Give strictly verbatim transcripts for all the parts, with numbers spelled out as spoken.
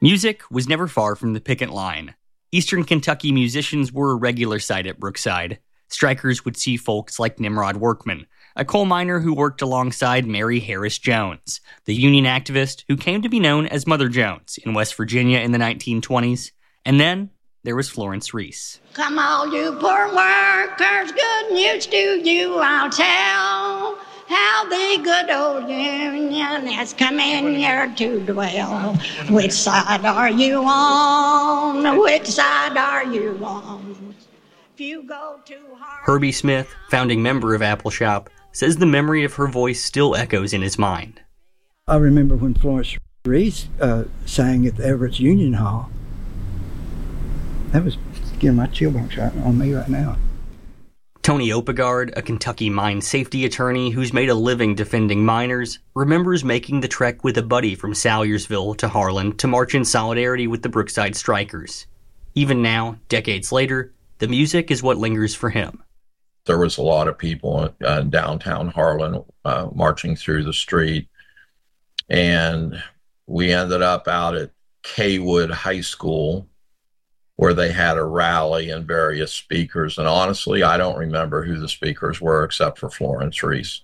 Music was never far from the picket line. Eastern Kentucky musicians were a regular sight at Brookside. Strikers would see folks like Nimrod Workman, a coal miner who worked alongside Mary Harris Jones, the union activist who came to be known as Mother Jones in West Virginia in the nineteen twenties. And then there was Florence Reese. Come all you poor workers, good news to you I'll tell, how the good old union has come in here to dwell. Which side are you on? Which side are you on? If you go too hard... Herbie Smith, founding member of Appalshop, says the memory of her voice still echoes in his mind. I remember when Florence Reese uh, sang at the Everett's Union Hall. That was getting my chill bumps right on me right now. Tony Opegard, a Kentucky mine safety attorney who's made a living defending miners, remembers making the trek with a buddy from Salyersville to Harlan to march in solidarity with the Brookside strikers. Even now, decades later, the music is what lingers for him. There was a lot of people uh, in downtown Harlan uh, marching through the street, and we ended up out at Kaywood High School, where they had a rally and various speakers. And honestly, I don't remember who the speakers were except for Florence Reese.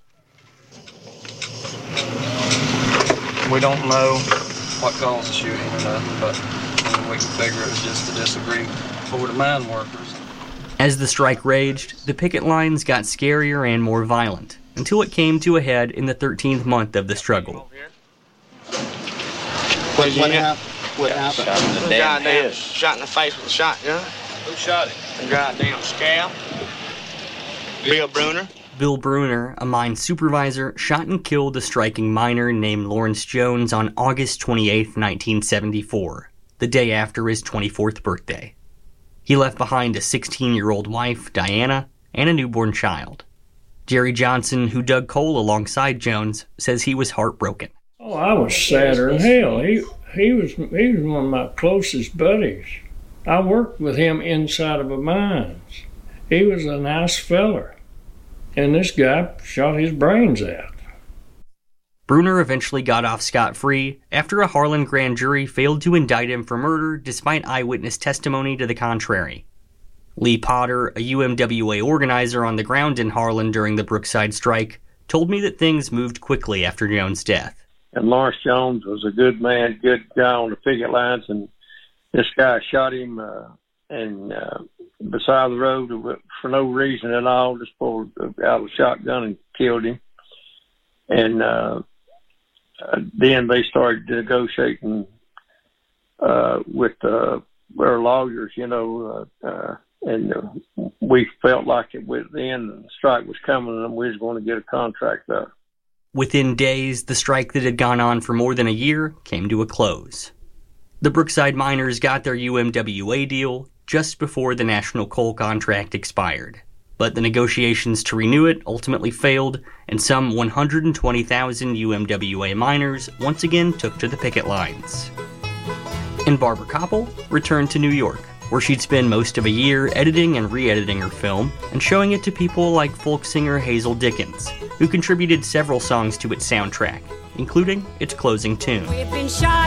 We don't know what caused the shooting or nothing, but we can figure it was just a disagreement over the mine workers. As the strike raged, the picket lines got scarier and more violent, until it came to a head in the thirteenth month of the struggle. What, what happened? What yeah, happened? Shot in the damn goddamn head. Shot in the face with a shotgun. Who shot it? The goddamn scab. Bill Bruner. Bill Bruner, a mine supervisor, shot and killed a striking miner named Lawrence Jones on August twenty-eighth, nineteen seventy-four, the day after his twenty-fourth birthday. He left behind a sixteen-year-old wife, Diana, and a newborn child. Jerry Johnson, who dug coal alongside Jones, says he was heartbroken. Oh, I was sadder than hell. He he was he was one of my closest buddies. I worked with him inside of a mines. He was a nice feller, and this guy shot his brains out. Bruner eventually got off scot-free after a Harlan grand jury failed to indict him for murder despite eyewitness testimony to the contrary. Lee Potter, a U M W A organizer on the ground in Harlan during the Brookside strike, told me that things moved quickly after Jones' death. And Lawrence Jones was a good man, good guy on the picket lines, and this guy shot him uh, and uh, beside the road for no reason at all, just pulled out a shotgun and killed him. And uh, uh, then they started negotiating uh, with uh, their lawyers, you know, uh, uh, and uh, we felt like it was the end of the strike was coming and we was going to get a contract there. Within days, the strike that had gone on for more than a year came to a close. The Brookside miners got their U M W A deal just before the national coal contract expired. But the negotiations to renew it ultimately failed, and some one hundred twenty thousand U M W A miners once again took to the picket lines. And Barbara Koppel returned to New York, where she'd spend most of a year editing and re-editing her film and showing it to people like folk singer Hazel Dickens, who contributed several songs to its soundtrack, including its closing tune. We've been shot